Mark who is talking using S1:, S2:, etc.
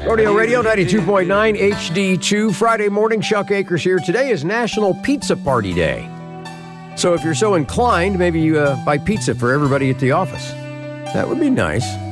S1: Rodeo Radio 92.9 HD2, Friday morning. Chuck Akers here. Today is National Pizza Party Day. So if you're so inclined, maybe you buy pizza for everybody at the office. That would be nice.